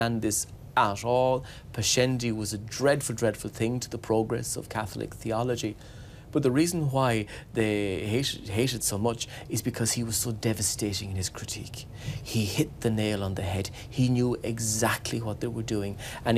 understand this at all. Pascendi was a dreadful, dreadful thing to the progress of Catholic theology. But the reason why they hated so much is because he was so devastating in his critique. He hit the nail on the head. He knew exactly what they were doing. And